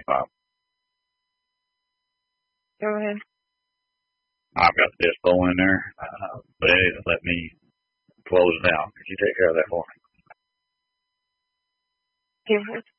Hey, Bob. Go ahead. I've got the dispo in there, but it isn't let me close it out. Could you take care of that for me? Give us